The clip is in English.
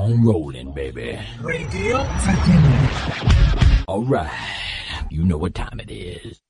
on rolling, baby. Radio Fraternity. All right, you know what time it is.